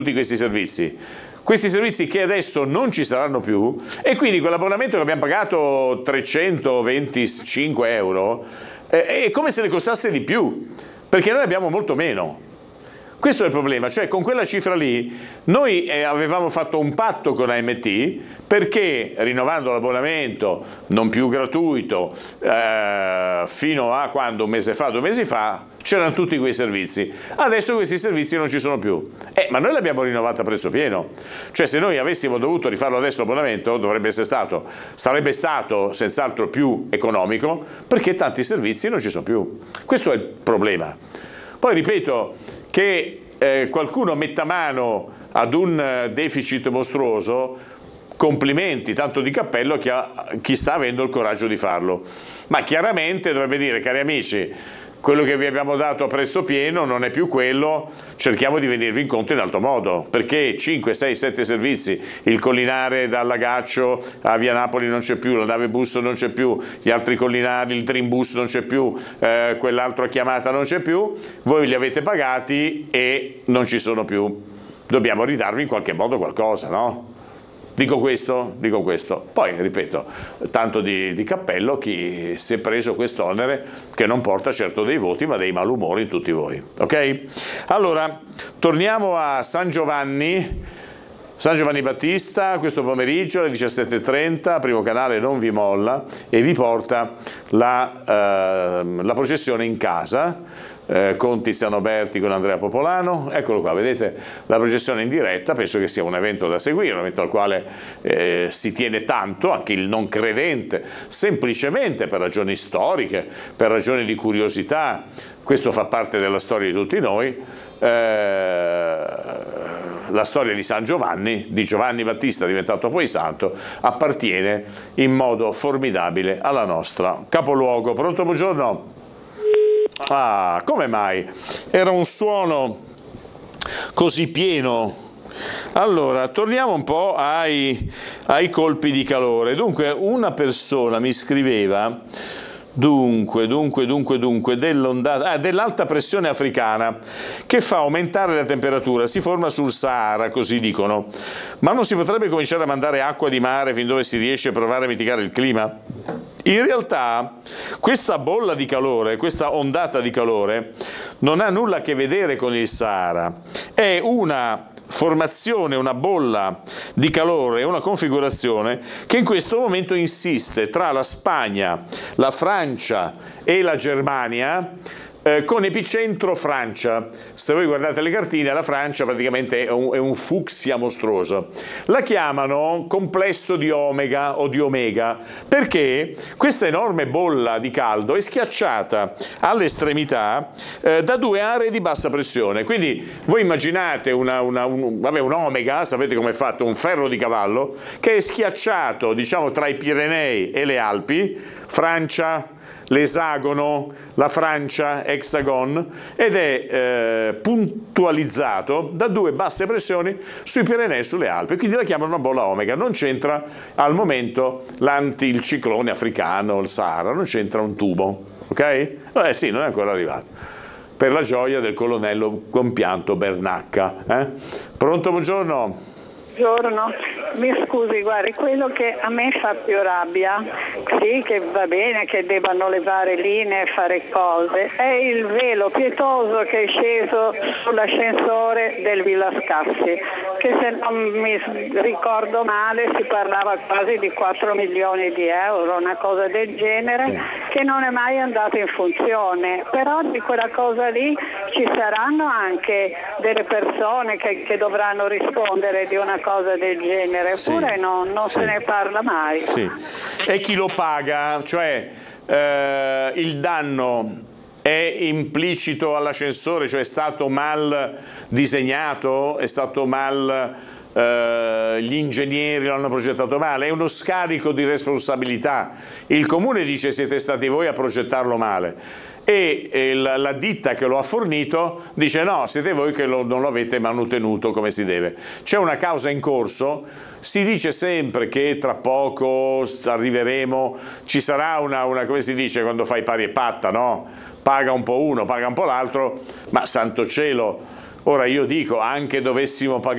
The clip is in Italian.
tutti questi servizi che adesso non ci saranno più, e quindi quell'abbonamento che abbiamo pagato 325 euro è come se ne costasse di più, perché noi abbiamo molto meno. Questo è il problema, cioè con quella cifra lì noi avevamo fatto un patto con AMT perché rinnovando l'abbonamento non più gratuito fino a quando, un mese fa, 2 mesi fa, c'erano tutti quei servizi. Adesso questi servizi non ci sono più, ma noi l'abbiamo rinnovata a prezzo pieno, cioè se noi avessimo dovuto rifarlo adesso l'abbonamento sarebbe stato senz'altro più economico, perché tanti servizi non ci sono più. Questo è il problema. Poi ripeto, che qualcuno metta mano ad un deficit mostruoso, complimenti, tanto di cappello a chi sta avendo il coraggio di farlo. Ma chiaramente dovrebbe dire, cari amici, quello che vi abbiamo dato a prezzo pieno non è più quello, cerchiamo di venirvi incontro in altro modo, perché 5, 6, 7 servizi, il collinare dal Lagaccio a Via Napoli non c'è più, la nave bus non c'è più, gli altri collinari, il Dream Bus non c'è più, quell'altro a chiamata non c'è più, voi li avete pagati e non ci sono più. Dobbiamo ridarvi in qualche modo qualcosa, no? Dico questo. Poi, ripeto, tanto di cappello chi si è preso quest'onere, che non porta certo dei voti, ma dei malumori in tutti voi. Ok? Allora, torniamo a San Giovanni Battista, questo pomeriggio alle 17:30, Primo Canale non vi molla e vi porta la processione in casa, con Tiziano Berti, con Andrea Popolano. Eccolo qua, vedete la processione in diretta. Penso che sia un evento da seguire, un evento al quale si tiene tanto anche il non credente, semplicemente per ragioni storiche, per ragioni di curiosità. Questo fa parte della storia di tutti noi. La storia di San Giovanni, di Giovanni Battista diventato poi santo, appartiene in modo formidabile alla nostra capoluogo. Pronto, buongiorno? Ah, come mai? Era un suono così pieno. Allora, torniamo un po' ai colpi di calore. Dunque, una persona mi scriveva dell'alta pressione africana che fa aumentare la temperatura, si forma sul Sahara, così dicono. Ma non si potrebbe cominciare a mandare acqua di mare fin dove si riesce a provare a mitigare il clima? In realtà questa bolla di calore, questa ondata di calore non ha nulla a che vedere con il Sahara, è una formazione, una bolla di calore, una configurazione che in questo momento insiste tra la Spagna, la Francia e la Germania, con epicentro Francia. Se voi guardate le cartine, la Francia praticamente è un fucsia mostruoso. La chiamano complesso di Omega o di Omega perché questa enorme bolla di caldo è schiacciata alle estremità da 2 aree di bassa pressione. Quindi voi immaginate un Omega, sapete come è fatto, un ferro di cavallo che è schiacciato, diciamo, tra i Pirenei e le Alpi, Francia, l'esagono, la Francia, hexagon, ed è puntualizzato da 2 basse pressioni sui Pirenei e sulle Alpi, quindi la chiamano una bolla Omega. Non c'entra al momento il ciclone africano, il Sahara, non c'entra un tubo, ok? Sì, non è ancora arrivato, per la gioia del colonnello compianto Bernacca. Pronto, buongiorno? Buongiorno, mi scusi, guardi, quello che a me fa più rabbia, sì, che va bene che debbano levare linee e fare cose, è il velo pietoso che è sceso sull'ascensore del Villa Scassi, che se non mi ricordo male si parlava quasi di 4 milioni di euro, una cosa del genere, sì, che non è mai andata in funzione. Però di quella cosa lì ci saranno anche delle persone che dovranno rispondere di una cosa del genere, eppure sì, non se ne parla mai. Sì. E chi lo paga? Cioè il danno è implicito all'ascensore, cioè è stato mal disegnato, è stato mal, gli ingegneri l'hanno progettato male, è uno scarico di responsabilità. Il comune dice siete stati voi a progettarlo male e la ditta che lo ha fornito dice no, siete voi che non lo avete manutenuto come si deve. C'è una causa in corso, si dice sempre che tra poco arriveremo, ci sarà una come si dice quando fai pari e patta, no? Paga un po' uno, paga un po' l'altro, ma santo cielo, ora io dico, anche dovessimo pagare